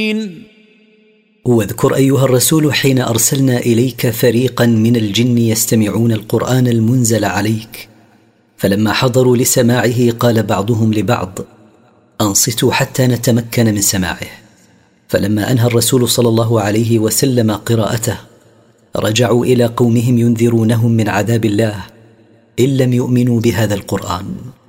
واذكر أيها الرسول حين أرسلنا إليك فريقا من الجن يستمعون القرآن المنزل عليك، فلما حضروا لسماعه قال بعضهم لبعض: أنصتوا حتى نتمكن من سماعه. فلما أنهى الرسول صلى الله عليه وسلم قراءته رجعوا إلى قومهم ينذرونهم من عذاب الله إن لم يؤمنوا بهذا القرآن.